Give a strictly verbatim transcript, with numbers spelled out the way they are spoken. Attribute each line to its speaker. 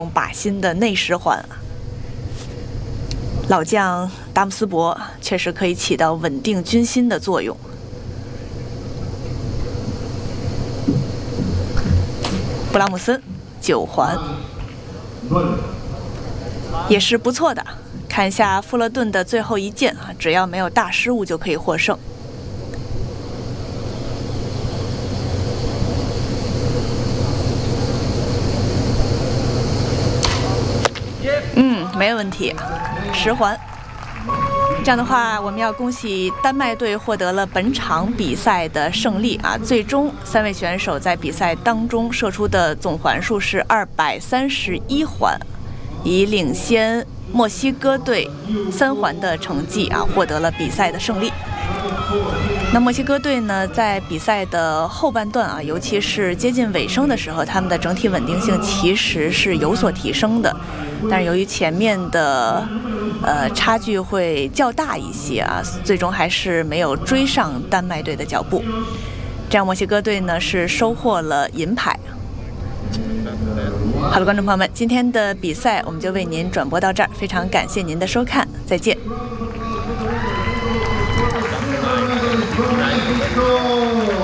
Speaker 1: 靶心的内十环。老将达姆斯伯确实可以起到稳定军心的作用。布拉姆斯九环也是不错的。看一下富勒顿的最后一箭啊，只要没有大失误就可以获胜。嗯，没有问题，十环。这样的话，我们要恭喜丹麦队获得了本场比赛的胜利啊！最终三位选手在比赛当中射出的总环数是二百三十一环，以领先墨西哥队三环的成绩啊，获得了比赛的胜利。那墨西哥队呢，在比赛的后半段啊，尤其是接近尾声的时候，他们的整体稳定性其实是有所提升的，但是由于前面的呃差距会较大一些啊，最终还是没有追上丹麦队的脚步。这样墨西哥队呢是收获了银牌。好了，观众朋友们，今天的比赛我们就为您转播到这儿，非常感谢您的收看，再见。